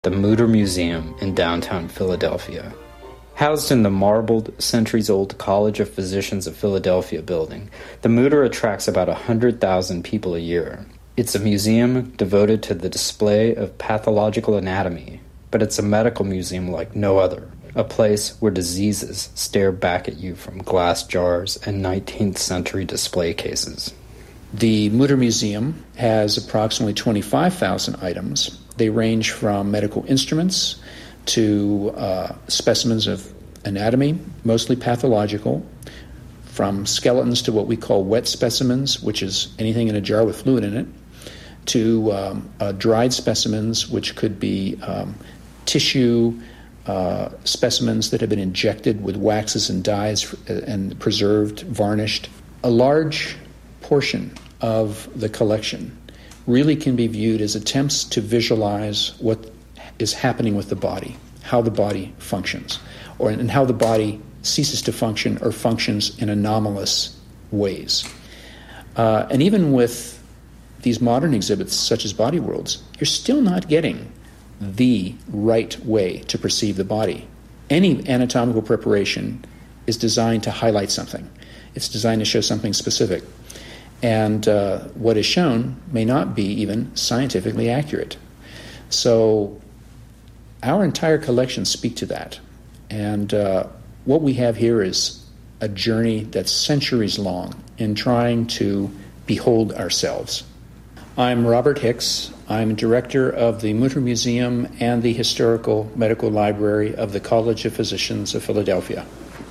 the Mütter Museum in downtown Philadelphia. Housed in the marbled, centuries-old College of Physicians of Philadelphia building, the Mütter attracts about 100,000 people a year. It's a museum devoted to the display of pathological anatomy, but it's a medical museum like no other, a place where diseases stare back at you from glass jars and 19th century display cases. The Mütter Museum has approximately 25,000 items. They range from medical instruments to specimens of anatomy, mostly pathological, from skeletons to what we call wet specimens, which is anything in a jar with fluid in it, to dried specimens, which could be tissue specimens that have been injected with waxes and dyes and preserved, varnished. A large portion of the collection really can be viewed as attempts to visualize what is happening with the body, how the body functions, and how the body ceases to function or functions in anomalous ways. And even with these modern exhibits, such as Body Worlds, you're still not getting the right way to perceive the body. Any anatomical preparation is designed to highlight something. It's designed to show something specific. And what is shown may not be even scientifically accurate. So our entire collections speak to that. And what we have here is a journey that's centuries long in trying to behold ourselves. I'm Robert Hicks. I'm director of the Mütter Museum and the Historical Medical Library of the College of Physicians of Philadelphia.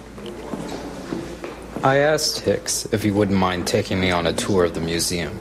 I asked Hicks if he wouldn't mind taking me on a tour of the museum.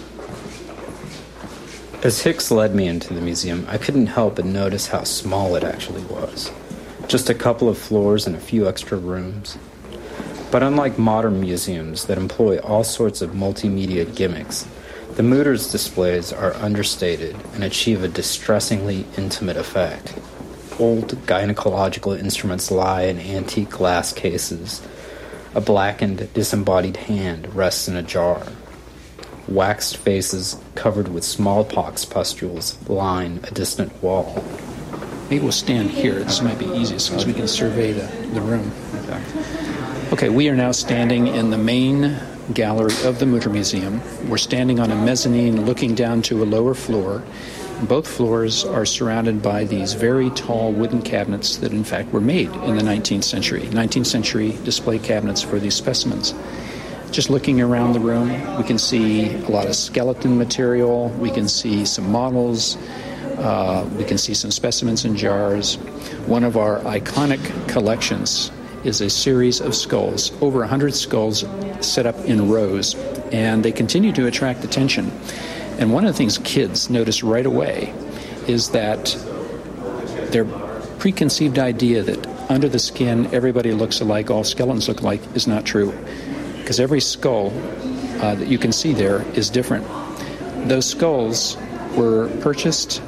As Hicks led me into the museum, I couldn't help but notice how small it actually was. Just a couple of floors and a few extra rooms. But unlike modern museums that employ all sorts of multimedia gimmicks, the Mütter's displays are understated and achieve a distressingly intimate effect. Old gynecological instruments lie in antique glass cases. A blackened, disembodied hand rests in a jar. Waxed faces covered with smallpox pustules line a distant wall. Maybe we'll stand here. This might be easiest because we can survey the room. Okay, we are now standing in the main gallery of the Mütter Museum. We're standing on a mezzanine looking down to a lower floor. Both floors are surrounded by these very tall wooden cabinets that in fact were made in the 19th century. 19th century display cabinets for these specimens. Just looking around the room, we can see a lot of skeleton material. We can see some models. We can see some specimens in jars. One of our iconic collections is a series of skulls, over 100 skulls set up in rows, and they continue to attract attention. And one of the things kids notice right away is that their preconceived idea that under the skin everybody looks alike, all skeletons look alike, is not true. Because every skull that you can see there is different. Those skulls were purchased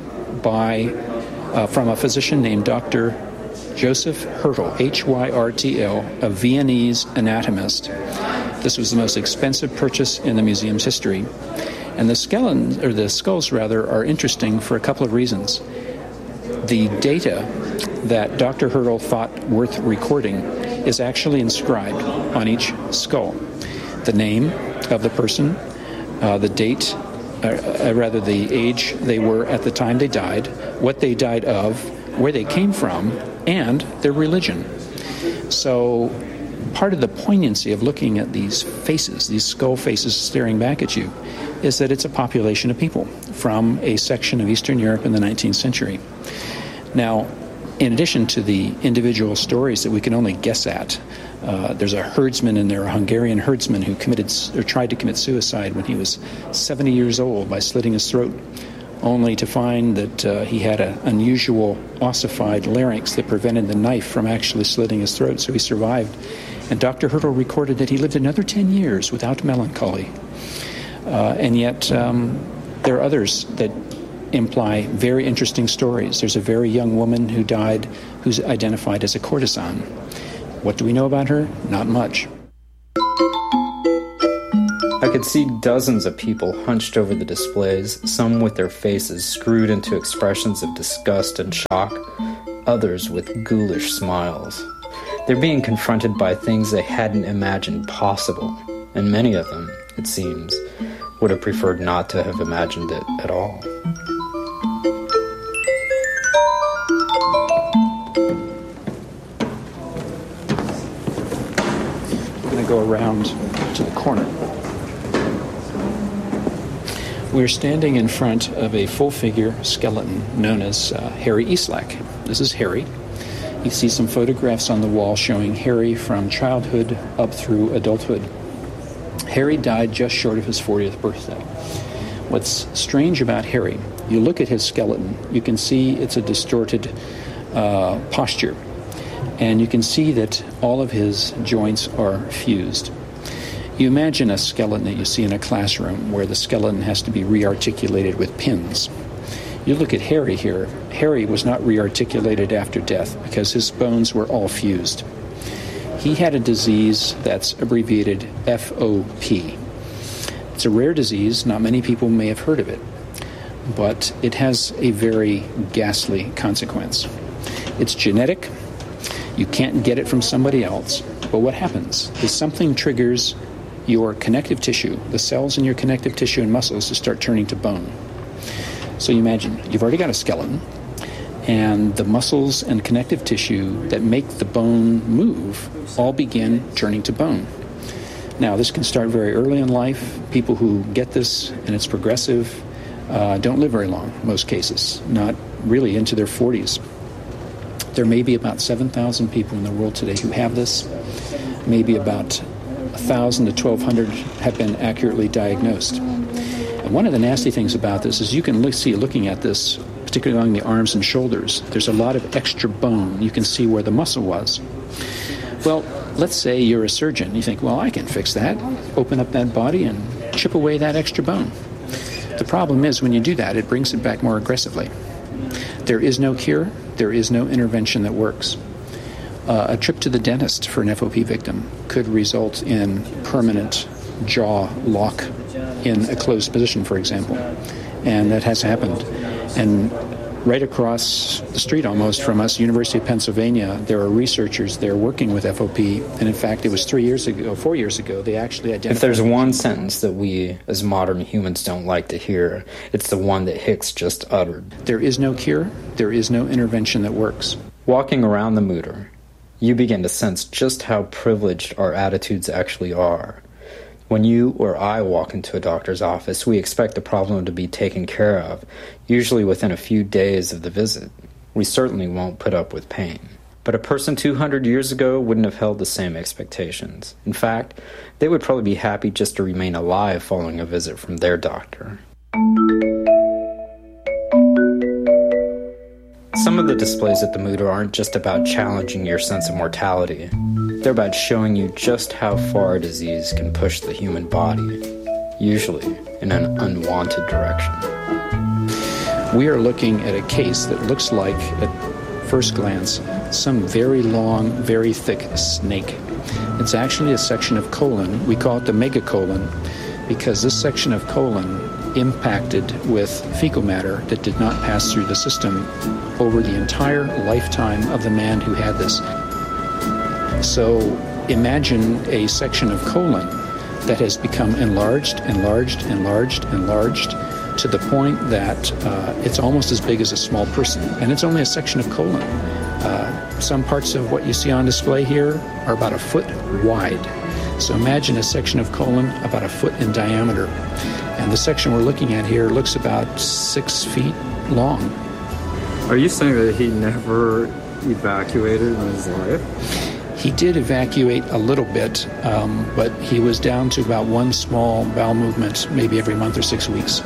from a physician named Dr. Joseph Hyrtl, Hyrtl, a Viennese anatomist. This was the most expensive purchase in the museum's history. And the skulls are interesting for a couple of reasons. The data that Dr. Hyrtl thought worth recording is actually inscribed on each skull. The name of the person, the date, the age they were at the time they died, what they died of, where they came from, and their religion. So part of the poignancy of looking at these faces, these skull faces staring back at you, is that it's a population of people from a section of Eastern Europe in the 19th century. Now, in addition to the individual stories that we can only guess at, there's a herdsman in there, a Hungarian herdsman who tried to commit suicide when he was 70 years old by slitting his throat, only to find that he had an unusual ossified larynx that prevented the knife from actually slitting his throat, so he survived. And Dr. Hyrtl recorded that he lived another 10 years without melancholy. And yet there are others that imply very interesting stories. There's a very young woman who died who's identified as a courtesan. What do we know about her? Not much. I could see dozens of people hunched over the displays, some with their faces screwed into expressions of disgust and shock, others with ghoulish smiles. They're being confronted by things they hadn't imagined possible, and many of them, it seems, would have preferred not to have imagined it at all. We're going to go around to the corner. We're standing in front of a full-figure skeleton known as Harry Eastlack. This is Harry. You see some photographs on the wall showing Harry from childhood up through adulthood. Harry died just short of his 40th birthday. What's strange about Harry, you look at his skeleton, you can see it's a distorted posture, and you can see that all of his joints are fused. You imagine a skeleton that you see in a classroom where the skeleton has to be rearticulated with pins. You look at Harry here. Harry was not rearticulated after death because his bones were all fused. He had a disease that's abbreviated FOP. It's a rare disease. Not many people may have heard of it, but it has a very ghastly consequence. It's genetic. You can't get it from somebody else. But what happens is something triggers your connective tissue, the cells in your connective tissue and muscles, to start turning to bone. So you imagine, you've already got a skeleton, and the muscles and connective tissue that make the bone move all begin turning to bone. Now, this can start very early in life. People who get this, and it's progressive, don't live very long, most cases, not really into their 40s. There may be about 7,000 people in the world today who have this. Maybe about 1,000 to 1,200 have been accurately diagnosed. And one of the nasty things about this is you can see, looking at this, particularly along the arms and shoulders, there's a lot of extra bone. You can see where the muscle was. Well, let's say you're a surgeon. You think, well, I can fix that. Open up that body and chip away that extra bone. The problem is when you do that, it brings it back more aggressively. There is no cure. There is no intervention that works. A trip to the dentist for an FOP victim could result in permanent jaw lock in a closed position, for example. And that has happened. And right across the street almost from us, University of Pennsylvania, there are researchers there working with FOP. And in fact, it was 4 years ago, they actually identified... If there's one sentence that we as modern humans don't like to hear, it's the one that Hicks just uttered. There is no cure. There is no intervention that works. Walking around the Mutter, you begin to sense just how privileged our attitudes actually are. When you or I walk into a doctor's office, we expect the problem to be taken care of, usually within a few days of the visit. We certainly won't put up with pain. But a person 200 years ago wouldn't have held the same expectations. In fact, they would probably be happy just to remain alive following a visit from their doctor. Some of the displays at the Mutter aren't just about challenging your sense of mortality. They're about showing you just how far a disease can push the human body, usually in an unwanted direction. We are looking at a case that looks like, at first glance, some very long, very thick snake. It's actually a section of colon. We call it the megacolon because this section of colon impacted with fecal matter that did not pass through the system over the entire lifetime of the man who had this. So imagine a section of colon that has become enlarged to the point that it's almost as big as a small person. And it's only a section of colon. Some parts of what you see on display here are about a foot wide. So imagine a section of colon about a foot in diameter. And the section we're looking at here looks about 6 feet long. Are you saying that he never evacuated in his life? He did evacuate a little bit, but he was down to about one small bowel movement maybe every month or 6 weeks.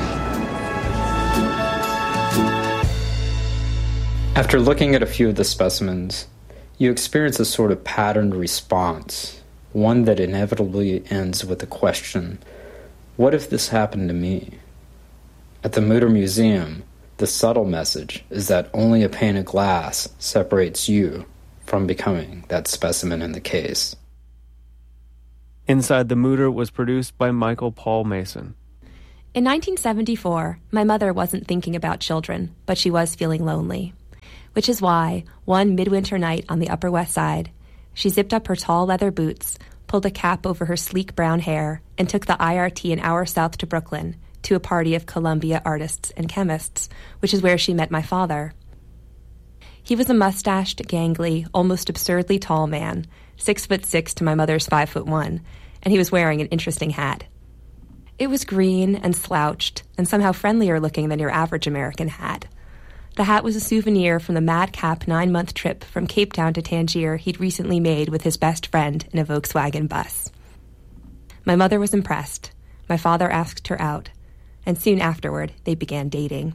After looking at a few of the specimens, you experience a sort of patterned response, one that inevitably ends with the question, what if this happened to me? At the Mutter Museum, the subtle message is that only a pane of glass separates you from becoming that specimen in the case. Inside the Mooter was produced by Michael Paul Mason. In 1974, my mother wasn't thinking about children, but she was feeling lonely. Which is why, one midwinter night on the Upper West Side, she zipped up her tall leather boots, pulled a cap over her sleek brown hair, and took the IRT an hour south to Brooklyn to a party of Columbia artists and chemists, which is where she met my father. He was a mustached, gangly, almost absurdly tall man, 6'6" to my mother's 5'1", and he was wearing an interesting hat. It was green and slouched, and somehow friendlier looking than your average American hat. The hat was a souvenir from the madcap 9-month trip from Cape Town to Tangier he'd recently made with his best friend in a Volkswagen bus. My mother was impressed. My father asked her out, and soon afterward, they began dating.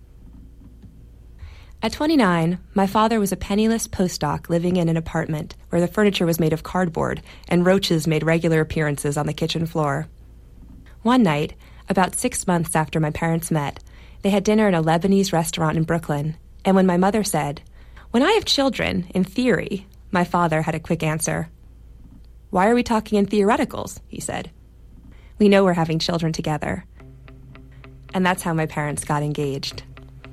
At 29, my father was a penniless postdoc living in an apartment where the furniture was made of cardboard and roaches made regular appearances on the kitchen floor. One night, about 6 months after my parents met, they had dinner in a Lebanese restaurant in Brooklyn, and when my mother said, "When I have children, in theory," my father had a quick answer. "Why are we talking in theoreticals?" he said. "We know we're having children together." And that's how my parents got engaged.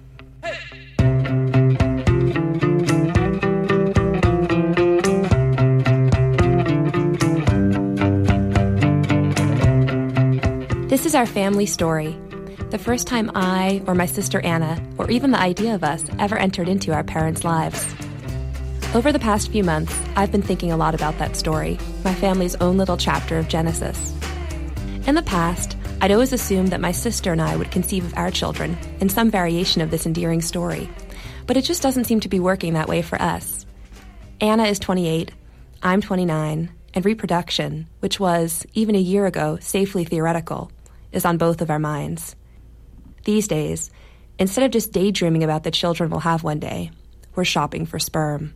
This is our family story. The first time I, or my sister Anna, or even the idea of us ever entered into our parents' lives. Over the past few months, I've been thinking a lot about that story, my family's own little chapter of Genesis. In the past, I'd always assumed that my sister and I would conceive of our children in some variation of this endearing story, but it just doesn't seem to be working that way for us. Anna is 28, I'm 29, and reproduction, which was, even a year ago, safely theoretical, is on both of our minds. These days, instead of just daydreaming about the children we'll have one day, we're shopping for sperm.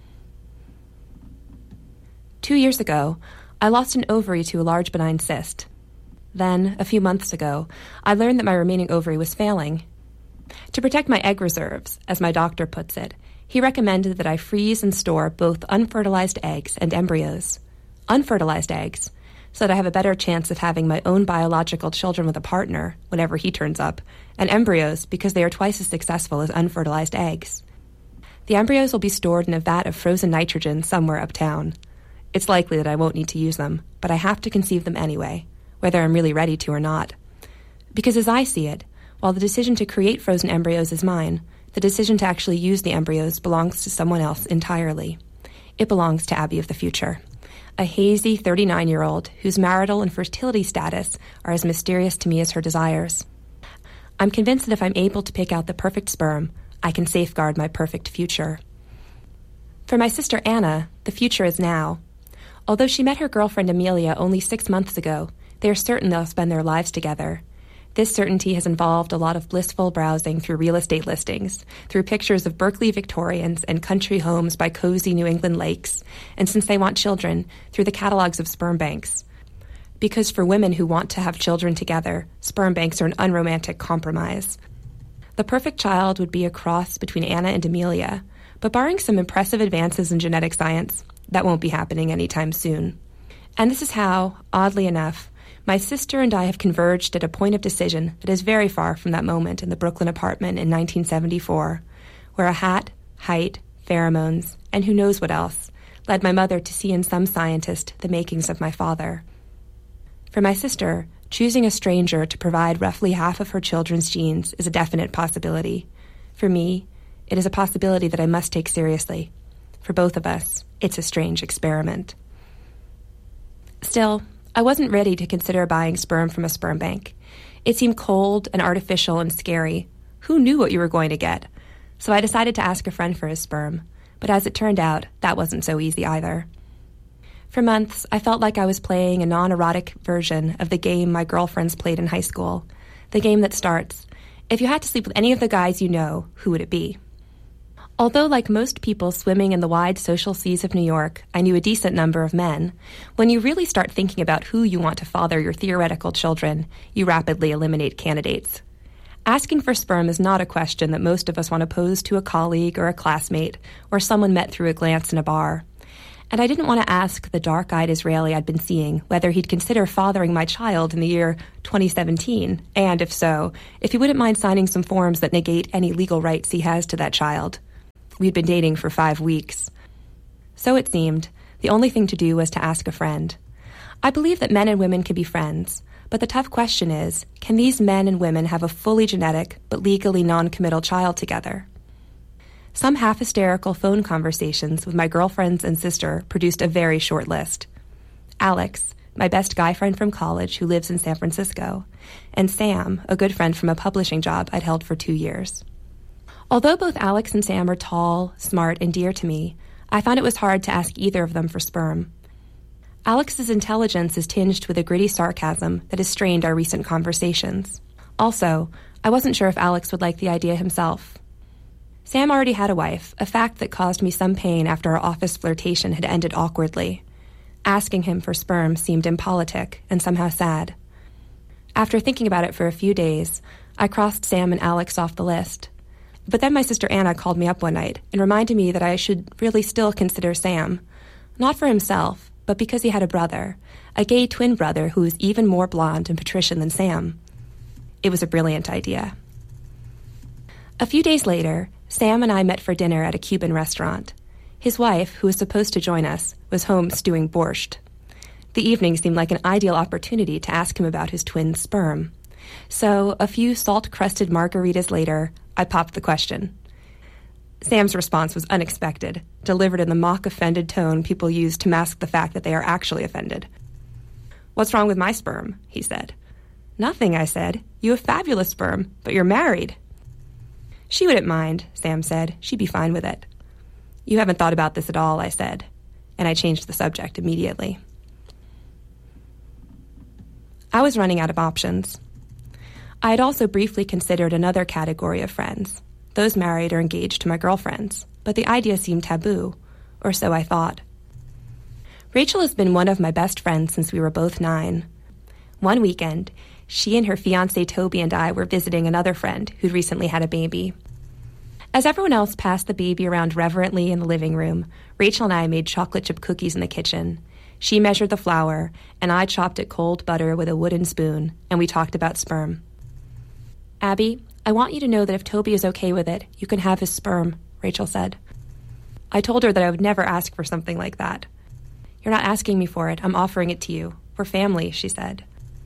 2 years ago, I lost an ovary to a large benign cyst. Then, a few months ago, I learned that my remaining ovary was failing. To protect my egg reserves, as my doctor puts it, he recommended that I freeze and store both unfertilized eggs and embryos. Unfertilized eggs, so that I have a better chance of having my own biological children with a partner whenever he turns up, and embryos because they are twice as successful as unfertilized eggs. The embryos will be stored in a vat of frozen nitrogen somewhere uptown. It's likely that I won't need to use them, but I have to conceive them anyway, whether I'm really ready to or not. Because as I see it, while the decision to create frozen embryos is mine, the decision to actually use the embryos belongs to someone else entirely. It belongs to Abby of the future. A hazy 39-year-old whose marital and fertility status are as mysterious to me as her desires. I'm convinced that if I'm able to pick out the perfect sperm, I can safeguard my perfect future. For my sister Anna, the future is now. Although she met her girlfriend Amelia only 6 months ago, they are certain they'll spend their lives together. This certainty has involved a lot of blissful browsing through real estate listings, through pictures of Berkeley Victorians and country homes by cozy New England lakes, and since they want children, through the catalogs of sperm banks. Because for women who want to have children together, sperm banks are an unromantic compromise. The perfect child would be a cross between Anna and Amelia, but barring some impressive advances in genetic science, that won't be happening anytime soon. And this is how, oddly enough, my sister and I have converged at a point of decision that is very far from that moment in the Brooklyn apartment in 1974, where a hat, height, pheromones, and who knows what else, led my mother to see in some scientist the makings of my father. For my sister, choosing a stranger to provide roughly half of her children's genes is a definite possibility. For me, it is a possibility that I must take seriously. For both of us, it's a strange experiment. Still, I wasn't ready to consider buying sperm from a sperm bank. It seemed cold and artificial and scary. Who knew what you were going to get? So I decided to ask a friend for his sperm. But as it turned out, that wasn't so easy either. For months, I felt like I was playing a non-erotic version of the game my girlfriends played in high school. The game that starts, if you had to sleep with any of the guys you know, who would it be? Although, like most people swimming in the wide social seas of New York, I knew a decent number of men, when you really start thinking about who you want to father your theoretical children, you rapidly eliminate candidates. Asking for sperm is not a question that most of us want to pose to a colleague or a classmate or someone met through a glance in a bar. And I didn't want to ask the dark-eyed Israeli I'd been seeing whether he'd consider fathering my child in the year 2017, and if so, if he wouldn't mind signing some forms that negate any legal rights he has to that child. We'd been dating for 5 weeks. So it seemed, the only thing to do was to ask a friend. I believe that men and women can be friends, but the tough question is, can these men and women have a fully genetic but legally non-committal child together? Some half-hysterical phone conversations with my girlfriends and sister produced a very short list. Alex, my best guy friend from college who lives in San Francisco, and Sam, a good friend from a publishing job I'd held for 2 years. Although both Alex and Sam are tall, smart, and dear to me, I found it was hard to ask either of them for sperm. Alex's intelligence is tinged with a gritty sarcasm that has strained our recent conversations. Also, I wasn't sure if Alex would like the idea himself. Sam already had a wife, a fact that caused me some pain after our office flirtation had ended awkwardly. Asking him for sperm seemed impolitic and somehow sad. After thinking about it for a few days, I crossed Sam and Alex off the list. But then my sister Anna called me up one night and reminded me that I should really still consider Sam. Not for himself, but because he had a brother, a gay twin brother who was even more blonde and patrician than Sam. It was a brilliant idea. A few days later, Sam and I met for dinner at a Cuban restaurant. His wife, who was supposed to join us, was home stewing borscht. The evening seemed like an ideal opportunity to ask him about his twin sperm. So, a few salt-crusted margaritas later, I popped the question. Sam's response was unexpected, delivered in the mock-offended tone people use to mask the fact that they are actually offended. "What's wrong with my sperm?" he said. "Nothing," I said. "You have fabulous sperm, but you're married." "She wouldn't mind," Sam said. "She'd be fine with it." "You haven't thought about this at all," I said, and I changed the subject immediately. I was running out of options. I had also briefly considered another category of friends, those married or engaged to my girlfriends, but the idea seemed taboo, or so I thought. Rachel has been one of my best friends since we were both 9. One weekend, she and her fiancé Toby and I were visiting another friend who'd recently had a baby. As everyone else passed the baby around reverently in the living room, Rachel and I made chocolate chip cookies in the kitchen. She measured the flour, and I chopped at cold butter with a wooden spoon, and we talked about sperm. "Abby, I want you to know that if Toby is okay with it, you can have his sperm," Rachel said. I told her that I would never ask for something like that. "You're not asking me for it, I'm offering it to you. We're family," she said.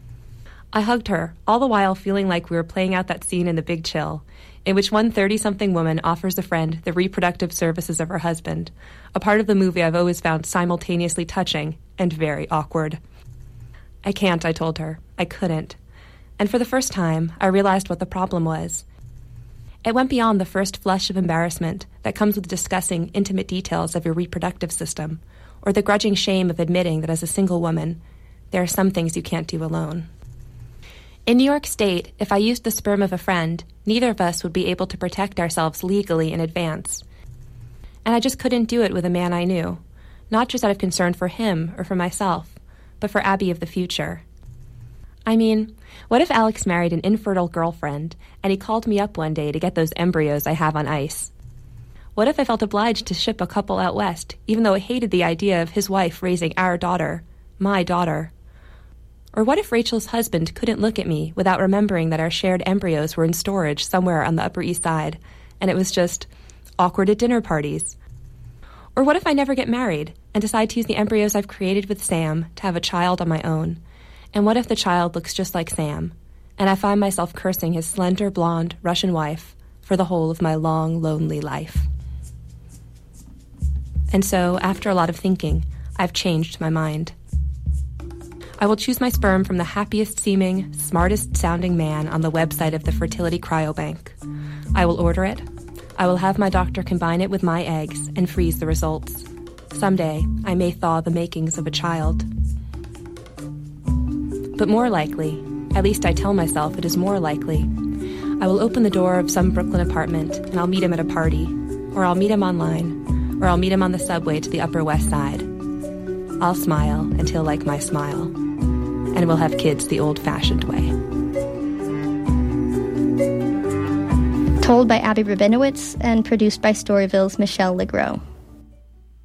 I hugged her, all the while feeling like we were playing out that scene in The Big Chill, in which one 30-something woman offers a friend the reproductive services of her husband, a part of the movie I've always found simultaneously touching and very awkward. "I can't," I told her. I couldn't. And for the first time, I realized what the problem was. It went beyond the first flush of embarrassment that comes with discussing intimate details of your reproductive system, or the grudging shame of admitting that as a single woman, there are some things you can't do alone. In New York State, if I used the sperm of a friend, neither of us would be able to protect ourselves legally in advance. And I just couldn't do it with a man I knew, not just out of concern for him or for myself, but for Abby of the future. I mean, what if Alex married an infertile girlfriend, and he called me up one day to get those embryos I have on ice? What if I felt obliged to ship a couple out west, even though I hated the idea of his wife raising our daughter, my daughter? Or what if Rachel's husband couldn't look at me without remembering that our shared embryos were in storage somewhere on the Upper East Side, and it was just awkward at dinner parties? Or what if I never get married and decide to use the embryos I've created with Sam to have a child on my own? And what if the child looks just like Sam, and I find myself cursing his slender, blonde Russian wife for the whole of my long, lonely life? And so, after a lot of thinking, I've changed my mind. I will choose my sperm from the happiest-seeming, smartest-sounding man on the website of the Fertility Cryobank. I will order it. I will have my doctor combine it with my eggs and freeze the results. Someday, I may thaw the makings of a child. But more likely, at least I tell myself it is more likely, I will open the door of some Brooklyn apartment and I'll meet him at a party, or I'll meet him online, or I'll meet him on the subway to the Upper West Side. I'll smile and he'll like my smile, and we'll have kids the old-fashioned way. Told by Abby Rabinowitz and produced by Storyville's Michelle Legros.